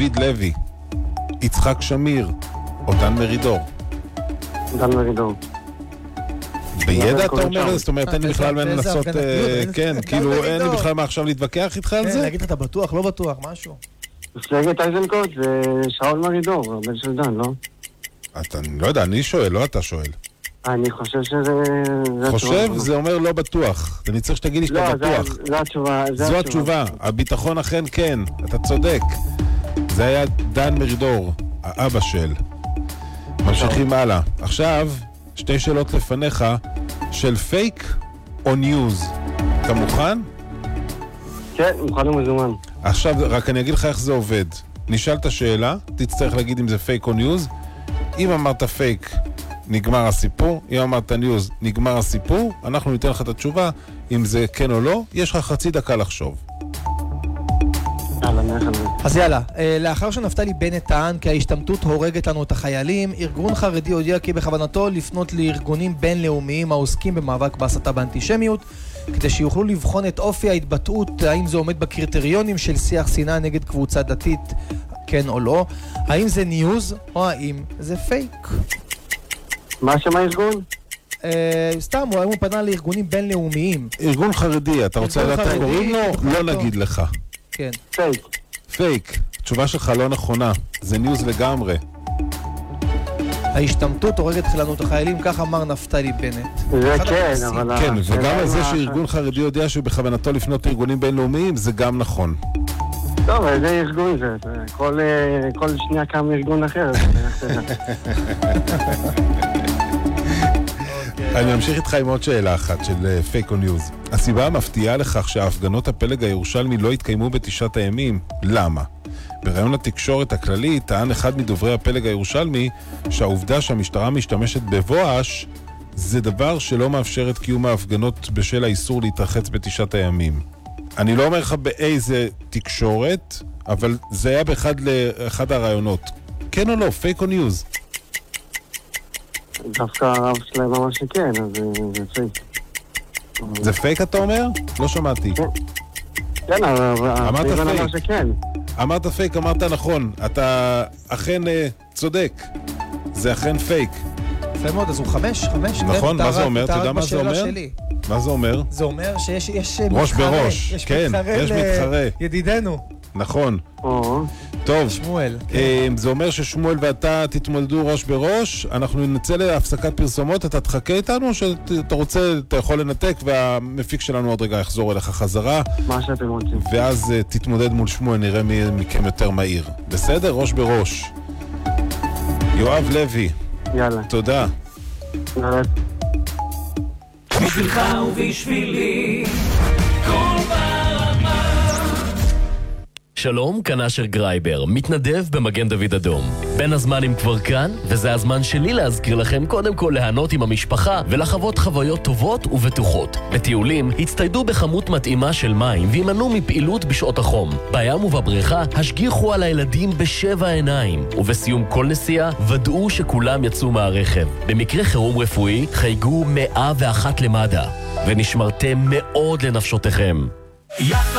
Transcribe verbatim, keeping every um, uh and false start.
דוד לוי, יצחק שמיר או דן מרידור? דן מרידור. בידע אתה אומר? זאת אומרת, אין לי בכלל מה לנסות, כן, כאילו אין לי בכלל מה עכשיו להתווכח איתך על זה? להגיד אתה בטוח, לא בטוח, משהו. מפלגת איזנקוט זה שאול מרידור, הבן של דן, לא? אתה, לא יודע, אני שואל, לא אתה שואל. אני חושב שזה... חושב? זה אומר לא בטוח. אני צריך שתגיד לי שאתה בטוח. לא, זו התשובה. זו התשובה. הביטחון אכן כן, אתה צודק. זה היה דן מרידור, האבא של. ממשיכים הלאה. עכשיו, שתי שאלות לפניך, של פייק או ניוז. אתה מוכן? כן, מוכן ומזומן. עכשיו, רק אני אגיד לך איך זה עובד. נשאל את השאלה, תצטרך להגיד אם זה פייק או ניוז. אם אמרת פייק, נגמר הסיפור. אם אמרת ניוז, נגמר הסיפור. אנחנו ניתן לך את התשובה. אם זה כן או לא, יש לך חצי דקה לחשוב. אז יאללה, לאחר שנפתלי בנט טען כי ההשתמטות הורגת לנו את החיילים, ארגון חרדי הודיע כי בכוונתו לפנות לארגונים בינלאומיים העוסקים במאבק בהסתה באנטישמיות, כדי שיוכלו לבחון את אופי ההתבטאות, האם זה עומד בקריטריונים של שיח שנאה נגד קבוצה דתית, כן או לא, האם זה ניוז או האם זה פייק. מה שם הארגון? סתם, הוא פנה לארגונים בינלאומיים. ארגון חרדי, אתה רוצה לדעת איך קוראים לו? לא נגיד לך. כן. פייק. פייק. התשובה שלך לא נכונה. זה ניוז לגמרי. ההשתמטות הורגת חילנות החיילים, כך אמר נפתלי בנט. זה כן, אבל... כן, וגם על זה שארגון חרדי יודע שבכוונתו לפנות לארגונים בינלאומיים, זה גם נכון. טוב, זה ארגון זה. כל שנייה קם ארגון אחר. אני ממשיך איתך עם עוד שאלה אחת של פייק או ניוז. הסיבה המפתיעה לכך שההפגנות הפלג הירושלמי לא התקיימו בתשעת הימים, למה? ברעיון התקשורת הכללי טען אחד מדוברי הפלג הירושלמי שהעובדה שהמשטרה משתמשת בבואש זה דבר שלא מאפשר את קיום ההפגנות בשל האיסור להתרחץ בתשעת הימים. אני לא אומר לך באיזה תקשורת, אבל זה היה באחד לאחד הרעיונות. כן או לא? פייק או ניוז? דווקא הרב שלהם ממש שכן, אז זה פייק. זה פייק אתה אומר? לא שמעתי. כן, אמרת אמר שכן. אמרת פייק, אמרת נכון. אתה אכן צודק. זה אכן פייק. יפה מאוד, אז הוא חמש, חמש. נכון, מה זה אומר? אתה יודע מה זה אומר? מה זה אומר? זה אומר שיש ראש בראש. כן, יש מתחרה. ידידנו. נכון. טוב, שמואל. זה אומר ששמואל ואתה תתמודדו ראש בראש. אנחנו נצא להפסקת פרסומות. אתה תחכה איתנו או שאתה רוצה, אתה יכול לנתק, והמפיק שלנו עוד רגע יחזור אליך חזרה. מה שאתם רוצים. ואז תתמודד מול שמואל, נראה מי מכם יותר מהיר. בסדר? ראש בראש. יואב לוי. יאללה. תודה. יאללה. בשבילך ובשבילי שלום, כאן אשר גרייבר, מתנדב במגן דוד אדום. בין הזמנים כבר כאן, וזה הזמן שלי להזכיר לכם קודם כל להנות עם המשפחה ולחוות חוויות טובות ובטוחות. בטיולים, הצטיידו בכמות מתאימה של מים וימנעו מפעילות בשעות החום. בים ובבריכה, השגיחו על הילדים בשבע עיניים, ובסיום כל נסיעה, ודאו שכולם יצאו מהרכב. במקרה חירום רפואי, חייגו מאה ואחת למד"א, ונשמרתם מאוד לנפשותיכם. יחד